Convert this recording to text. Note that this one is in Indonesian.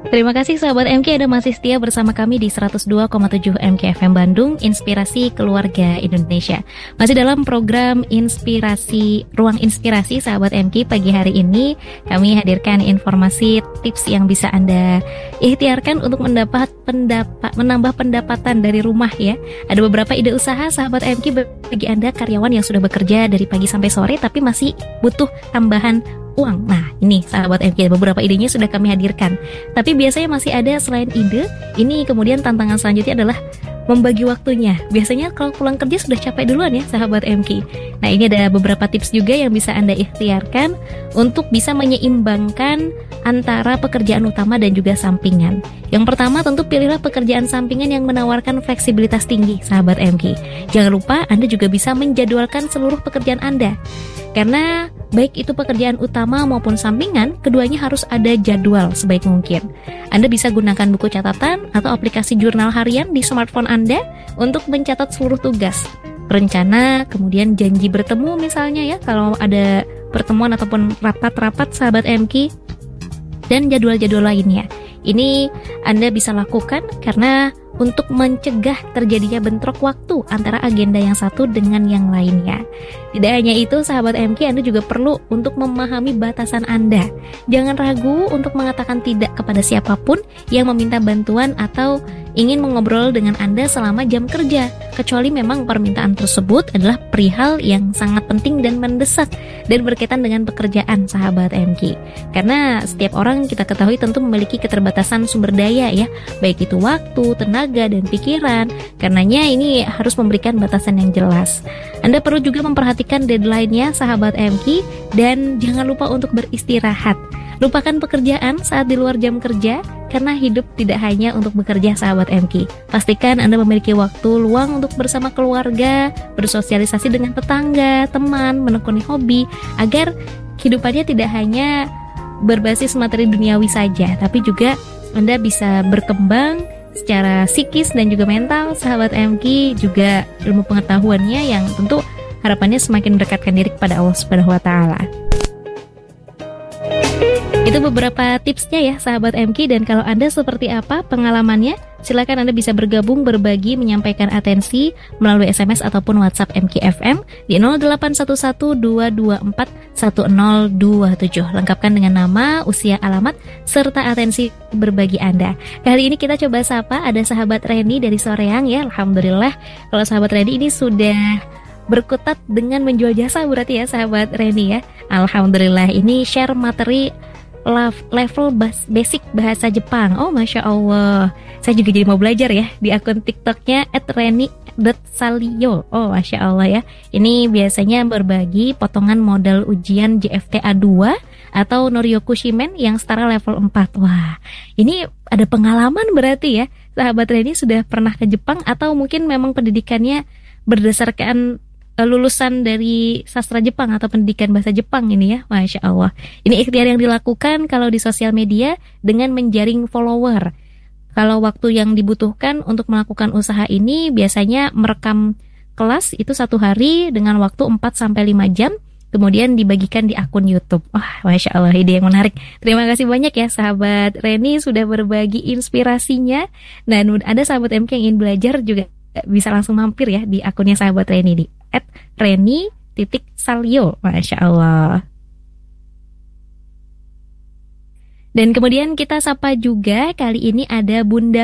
Terima kasih sahabat MK, Anda masih setia bersama kami di 102,7 MK FM Bandung, Inspirasi Keluarga Indonesia. Masih dalam program Ruang Inspirasi sahabat MK. Pagi hari ini kami hadirkan informasi tips yang bisa Anda ikhtiarkan untuk menambah pendapatan dari rumah ya. Ada beberapa ide usaha sahabat MK bagi Anda karyawan yang sudah bekerja dari pagi sampai sore tapi masih butuh tambahan uang. Nah, ini sahabat MK, beberapa idenya sudah kami hadirkan. Tapi biasanya masih ada selain ide, ini kemudian tantangan selanjutnya adalah membagi waktunya. Biasanya kalau pulang kerja sudah capek duluan ya sahabat MK. Nah, ini ada beberapa tips juga yang bisa Anda ikhtiarkan untuk bisa menyeimbangkan antara pekerjaan utama dan juga sampingan. Yang pertama tentu pilihlah pekerjaan sampingan yang menawarkan fleksibilitas tinggi sahabat MK. Jangan lupa Anda juga bisa menjadwalkan seluruh pekerjaan Anda. Karena baik itu pekerjaan utama maupun sampingan, keduanya harus ada jadwal sebaik mungkin. Anda bisa gunakan buku catatan atau aplikasi jurnal harian di smartphone Anda untuk mencatat seluruh tugas, rencana, kemudian janji bertemu misalnya ya, kalau ada pertemuan ataupun rapat-rapat sahabat MK, dan jadwal-jadwal lainnya. Ini Anda bisa lakukan karena untuk mencegah terjadinya bentrok waktu antara agenda yang satu dengan yang lainnya. Tidak hanya itu, sahabat MK, Anda juga perlu untuk memahami batasan Anda. Jangan ragu untuk mengatakan tidak kepada siapapun yang meminta bantuan atau ingin mengobrol dengan Anda selama jam kerja, kecuali memang permintaan tersebut adalah perihal yang sangat penting dan mendesak dan berkaitan dengan pekerjaan sahabat MK. Karena setiap orang kita ketahui tentu memiliki keterbatasan sumber daya ya, baik itu waktu, tenaga, dan pikiran. Karenanya ini harus memberikan batasan yang jelas. Anda perlu juga memperhatikan deadline-nya sahabat MK, dan jangan lupa untuk beristirahat. Lupakan pekerjaan saat di luar jam kerja, karena hidup tidak hanya untuk bekerja sahabat MK. Pastikan Anda memiliki waktu luang untuk bersama keluarga, bersosialisasi dengan tetangga, teman, menekuni hobi, agar kehidupannya tidak hanya berbasis materi duniawi saja, tapi juga Anda bisa berkembang secara psikis dan juga mental sahabat MK, juga ilmu pengetahuannya yang tentu harapannya semakin mendekatkan diri kepada Allah Subhanahu wa taala. Itu beberapa tipsnya ya sahabat MK, dan kalau Anda seperti apa pengalamannya, silakan Anda bisa bergabung, berbagi, menyampaikan atensi melalui SMS ataupun WhatsApp MK FM di 0811-224-1027. Lengkapkan dengan nama, usia, alamat, serta atensi berbagi Anda. Kali ini kita coba sapa, ada sahabat Reni dari Soreang ya. Alhamdulillah, kalau sahabat Reni ini sudah berkutat dengan menjual jasa berarti ya sahabat Reni ya. Alhamdulillah, ini share materi level basic bahasa Jepang. Oh, Masya Allah, saya juga jadi mau belajar ya di akun TikToknya @reni.salio. Oh, Masya Allah ya. Ini biasanya berbagi potongan modal ujian JFTA 2 atau Noryoku Shimen yang setara level 4. Wah, ini ada pengalaman berarti ya. Sahabat Reni sudah pernah ke Jepang atau mungkin memang pendidikannya berdasarkan lulusan dari sastra Jepang atau pendidikan bahasa Jepang ini ya. Masya Allah. Ini ikhtiar yang dilakukan kalau di sosial media dengan menjaring follower. Kalau waktu yang dibutuhkan untuk melakukan usaha ini biasanya merekam kelas itu 1 hari dengan waktu 4-5 jam, kemudian dibagikan di akun YouTube. Wah, Masya Allah, ide yang menarik. Terima kasih banyak ya sahabat Reni sudah berbagi inspirasinya. Dan ada sahabat MK yang ingin belajar juga bisa langsung mampir ya di akunnya sahabat Reni di @reni.salio. Masya Allah. Dan kemudian kita sapa juga, kali ini ada Bunda